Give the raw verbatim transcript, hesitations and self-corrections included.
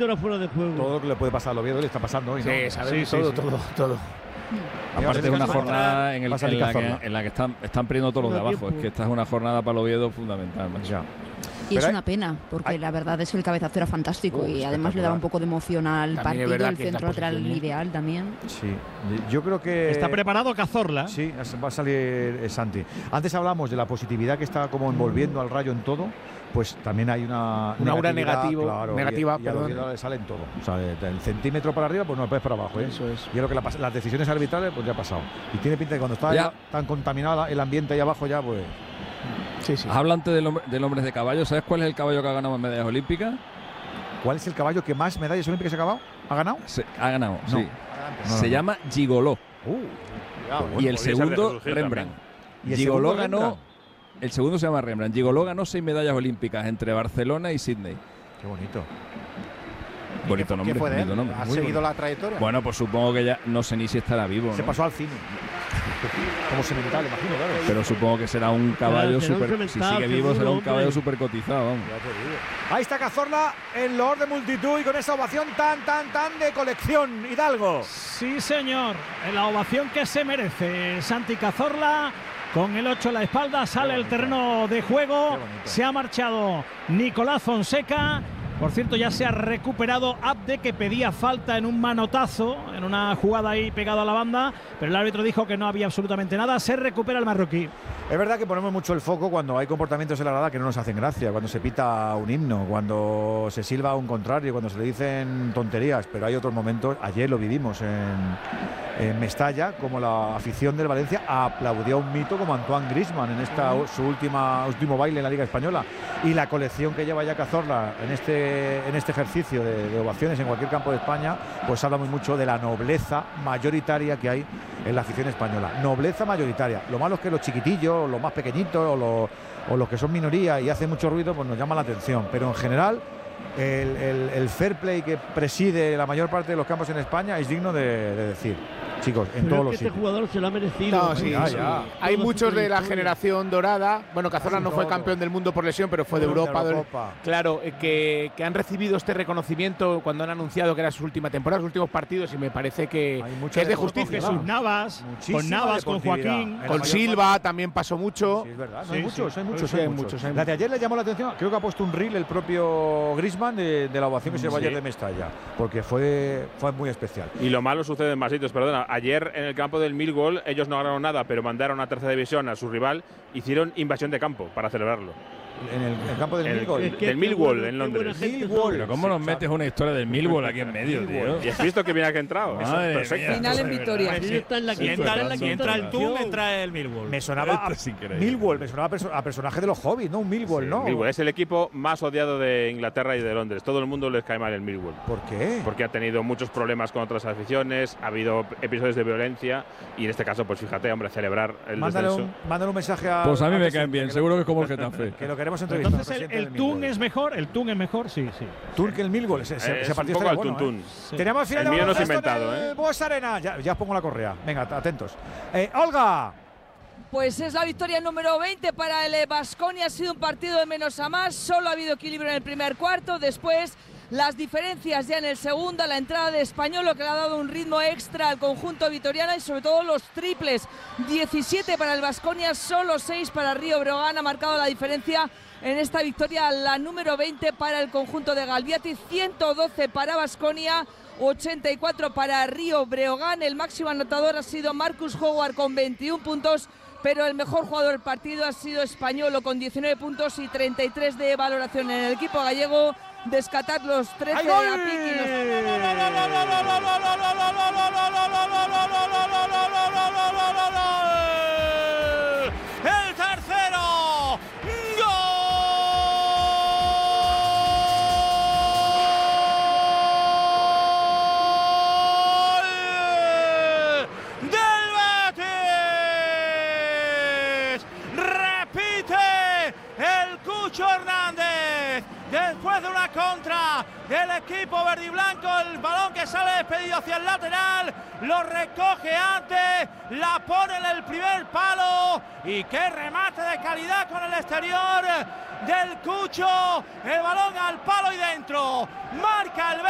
Invicto era fuera de juego. Todo lo que le puede pasar al Oviedo le está pasando hoy, ¿no? Sí, sabemos Sí, sí, todo, sí. todo, todo. Aparte de una jornada en, el, Pasa en, la que, Cazorla. en la que están, están perdiendo todos los de abajo. Es que esta es una jornada para el Oviedo fundamental, macho. Ya. Y Pero es hay- una pena, porque hay- la verdad es que el cabezazo era fantástico Uh, y además le daba espectacular. un poco de emoción al También es partido, verdad el que es la centro lateral posición, ¿eh? ideal también. Sí, yo creo que… Está preparado Cazorla. Sí, va a salir eh, Santi. Antes hablamos de la positividad que está como envolviendo al Rayo en todo, pues también hay una… Una aura negatividad, negativo- claro, negativa, y, y a los perdón. Oviedo le sale en todo. O sea, de- del centímetro para arriba, pues no, pues para abajo. ¿eh? Eso es. Yo creo que la pas- las decisiones arbitrales, pues ya ha pasado. Y tiene pinta de que cuando está Ya. ya tan contaminado el ambiente ahí abajo ya, pues… Sí, sí. Habla antes del, hombre- del hombres de caballo. ¿Sabes cuál es el caballo que ha ganado en medallas olímpicas? ¿Cuál es el caballo que más medallas olímpicas ha acabado? ¿Ha ganado? Se, ha ganado, No. sí. No, Se no. llama Gigoló. Uh, y el podría ser de segundo, Jesús Gil Rembrandt. ¿Y el Gigoló segundo, ganó. Rembrandt? El segundo se llama Rembrandt. Gigoló ganó seis medallas olímpicas entre Barcelona y Sydney. Qué bonito. Bonito nombre. ¿Qué fue de él? bonito nombre. ¿Ha Muy seguido bonito. la trayectoria? Bueno, pues supongo que ya no sé ni si estará vivo, Se ¿no? pasó al cine. Como semental, imagino, claro. Pero supongo que será un caballo será un súper. Si semental, sigue vivo, será seguro, un caballo hombre. súper cotizado, vamos. Ahí está Cazorla en loor de multitud y con esa ovación tan, tan, tan de colección. Hidalgo. Sí, señor. En la ovación que se merece Santi Cazorla. Con el ocho a la espalda sale el terreno de juego. Se ha marchado Nicolás Fonseca. Por cierto, ya se ha recuperado Abde, que pedía falta en un manotazo, en una jugada ahí pegado a la banda, pero el árbitro dijo que no había absolutamente nada. Se recupera el marroquí. Es verdad que ponemos mucho el foco cuando hay comportamientos en la grada que no nos hacen gracia, cuando se pita un himno, cuando se silba un contrario, cuando se le dicen tonterías, pero hay otros momentos, ayer lo vivimos en, en Mestalla, como la afición del Valencia aplaudió a un mito como Antoine Griezmann en esta su última último baile en la Liga Española, y la colección que lleva ya Cazorla en este en este ejercicio de, de ovaciones en cualquier campo de España, pues habla muy mucho de la nobleza mayoritaria que hay en la afición española. Nobleza mayoritaria. Lo malo es que los chiquitillos, los más pequeñitos o los, o los que son minoría y hacen mucho ruido, pues nos llama la atención. Pero en general, el, el, el fair play que preside la mayor parte de los campos en España es digno de, de decir. Chicos, en Pero todos es los que este sitios. jugador se lo ha merecido. No, sí, Ya, sí. ya. Hay Toda muchos su de la trayectoria. generación dorada. Bueno, Cazorla Casi no fue todo. campeón del mundo por lesión, pero fue de De Europa. del- Eurocopa. Claro, eh, que, que han recibido este reconocimiento cuando han anunciado que era su última temporada, sus últimos partidos, y me parece que, Hay mucha que es de deportividad. justicia. Jesús Navas, Muchísima con Navas, con deportividad. Joaquín. En la Con mayor Silva también pasó mucho. Sí, es verdad. No, Sí, hay sí. muchos, hay muchos, Sí, hay hay muchos. muchos, hay La de ayer le llamó la atención, creo que ha puesto un reel el propio Griezmann de, de la ovación que se llevó Sí. ayer de Mestalla, porque fue, fue muy especial. Y lo malo sucede en más sitios, perdona. Ayer en el campo del Millwall ellos no ganaron nada, pero mandaron a tercera división a su rival, hicieron invasión de campo para celebrarlo. En el, el campo del El- Millwall. el- Es que del qué Millwall buena- en qué Londres. buena gente Millwall. son. Pero ¿cómo nos metes una historia del Millwall aquí en medio, tío? ¿Y has visto que bien ha entrado? Eso es Madre perfecto. mía. Final en victoria. Ahí está en la Y quinta entra, razón, y entra el razón. Tun, entra el Millwall. Me sonaba a Esto es increíble. Millwall, me sonaba a, perso- a personaje de los Hobbits, ¿no? Un Millwall, Sí, ¿no? Millwall es el equipo más odiado de Inglaterra y de Londres. Todo el mundo les cae mal el Millwall. ¿Por qué? Porque ha tenido muchos problemas con otras aficiones, ha habido episodios de violencia y en este caso, pues fíjate, hombre, celebrar el Mándale descenso. un, mándale un mensaje a. Pues a mí al me presidente, caen bien, que seguro lo- que es como el Getafe. Que lo queremos entrevistar. Entonces el, al el presidente del Tun Millwall. es mejor, el Tun es mejor, sí, sí. Tun que el Millwall, ese, ese, Es ese un partido poco al estaría bueno, tuntún. ¿eh? Sí. Tenemos final El de mío no se ha baloncesto en inventado, el ¿eh? Bues Arena. Ya, ya os pongo la correa. Venga, atentos. Eh, Olga. Pues es la victoria número veinte para el Baskonia. Ha sido un partido de menos a más. Solo ha habido equilibrio en el primer cuarto. Después las diferencias ya en el segundo. La entrada de Español, lo que le ha dado un ritmo extra al conjunto vitoriano, y sobre todo los triples. diecisiete para el Baskonia, solo seis para Río Breogán. Ha marcado la diferencia en esta victoria, la número veinte para el conjunto de Galbiati. ciento doce para Baskonia, ochenta y cuatro para Río Breogán. El máximo anotador ha sido Marcus Howard con veintiún puntos, pero el mejor jugador del partido ha sido Españolo con diecinueve puntos y treinta y tres de valoración. En el equipo gallego, descatar los trece de Apic y los… El tercero. ¡Gol del Betis! Repite el Cucho Hernández. Después de una contra del equipo verde y blanco, el balón que sale despedido hacia el lateral, lo recoge antes, la pone en el primer palo, y qué remate de calidad con el exterior del Cucho, el balón al palo y dentro, marca el